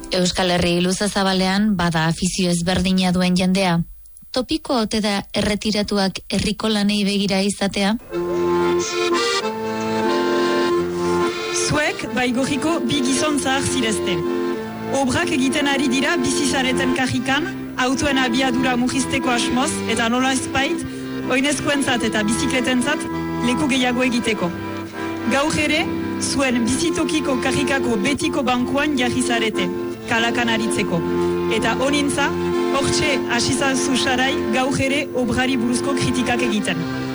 Euskal Herri luze zabalean bada afizio ezberdina duen jendea. Topiko ote da erretiratuak herriko lanei begira izatea? Zuek Baigorriko bi gizon zahar zirezte. Obrak egiten ari dira bizizareten kajikan, autoen abiadura mugisteko asmoz eta nola ezpait, oinezkoentzat eta bizikletentzat leku gehiago egiteko. Gaur ere, zuen bizitokiko kajikako betiko bankuan jarri zarete, kalakan aritzeko. Eta honintza, hortxe hasizazu sarai gaur ere obrari buruzko kritikak egiten.